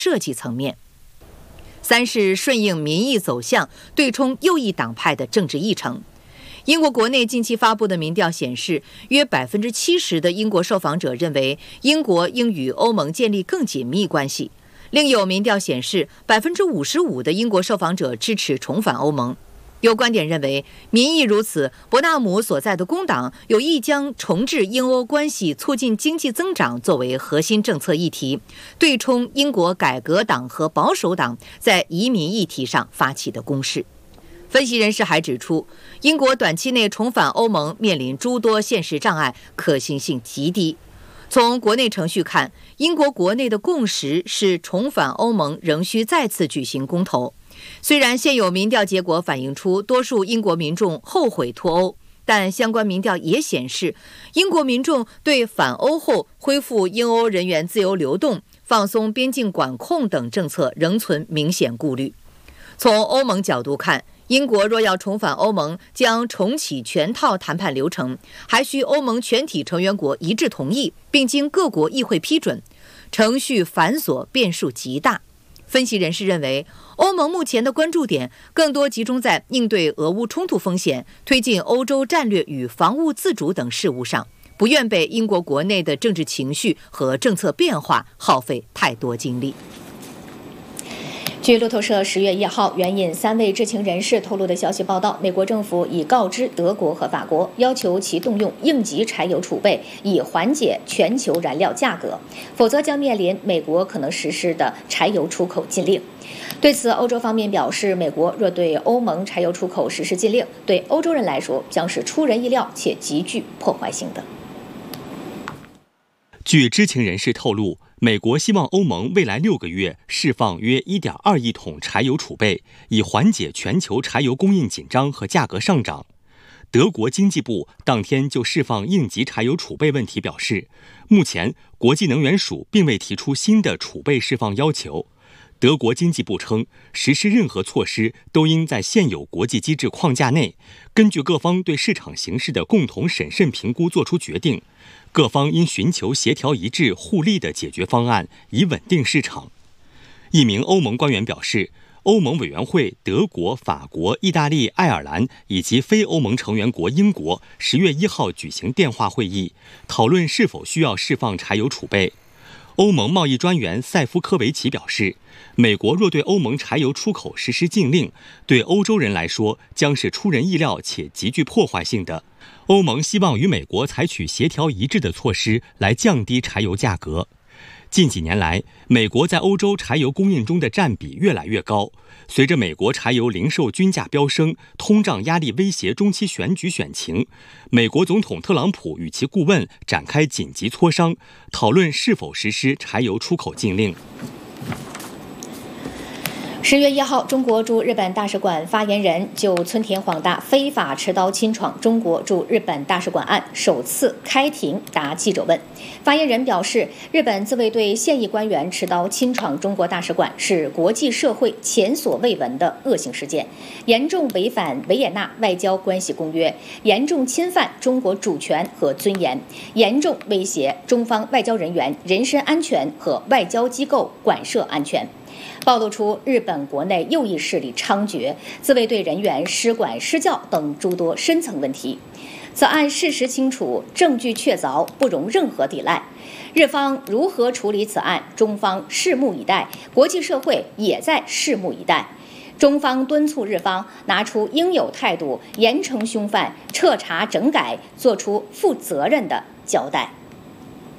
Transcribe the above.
设计层面。三是顺应民意走向，对冲右翼党派的政治议程。英国国内近期发布的民调显示，约70%的英国受访者认为英国应与欧盟建立更紧密关系。另有民调显示，55%的英国受访者支持重返欧盟。有观点认为，民意如此，伯纳姆所在的工党有意将重置英欧关系、促进经济增长作为核心政策议题，对冲英国改革党和保守党在移民议题上发起的攻势。分析人士还指出，英国短期内重返欧盟面临诸多现实障碍，可行性极低。从国内程序看，英国国内的共识是重返欧盟仍需再次举行公投。虽然现有民调结果反映出多数英国民众后悔脱欧，但相关民调也显示，英国民众对返欧后恢复英欧人员自由流动、放松边境管控等政策仍存明显顾虑。从欧盟角度看，英国若要重返欧盟，将重启全套谈判流程，还需欧盟全体成员国一致同意，并经各国议会批准，程序繁琐，变数极大。分析人士认为，欧盟目前的关注点更多集中在应对俄乌冲突风险、推进欧洲战略与防务自主等事务上，不愿被英国国内的政治情绪和政策变化耗费太多精力。 据路透社10月1号援引3位知情人士透露的消息报道，美国政府已告知德国和法国，要求其动用应急柴油储备，以缓解全球燃料价格，否则将面临美国可能实施的柴油出口禁令。对此，欧洲方面表示，美国若对欧盟柴油出口实施禁令，对欧洲人来说将是出人意料且极具破坏性的。 据知情人士透露，美国希望欧盟未来6个月释放约1.2亿桶柴油储备，以缓解全球柴油供应紧张和价格上涨。德国经济部当天就释放应急柴油储备问题表示，目前国际能源署并未提出新的储备释放要求。德国经济部称，实施任何措施都应在现有国际机制框架内，根据各方对市场形势的共同审慎评估作出决定。各方应寻求协调一致、互利的解决方案，以稳定市场。一名欧盟官员表示，欧盟委员会德国、法国、意大利、爱尔兰以及非欧盟成员国英国10月1号举行电话会议，讨论是否需要释放柴油储备。欧盟贸易专员塞夫科维奇表示，美国若对欧盟柴油出口实施禁令，对欧洲人来说将是出人意料且极具破坏性的。欧盟希望与美国采取协调一致的措施来降低柴油价格。近几年来，美国在欧洲柴油供应中的占比越来越高。随着美国柴油零售均价飙升，通胀压力威胁中期选举选情，美国总统特朗普与其顾问展开紧急磋商，讨论是否实施柴油出口禁令。 10月1号，中国驻日本大使馆发言人就村田晃大非法持刀侵闯中国驻日本大使馆案首次开庭答记者问。发言人表示，日本自卫队现役官员持刀侵闯中国大使馆是国际社会前所未闻的恶性事件，严重违反维也纳外交关系公约，严重侵犯中国主权和尊严，严重威胁中方外交人员人身安全和外交机构馆舍安全，暴露出日本国内右翼势力猖獗、自卫队人员失管失教等诸多深层问题。此案事实清楚，证据确凿，不容任何抵赖。日方如何处理此案，中方拭目以待，国际社会也在拭目以待。中方敦促日方拿出应有态度，严惩凶犯，彻查整改，作出负责任的交代。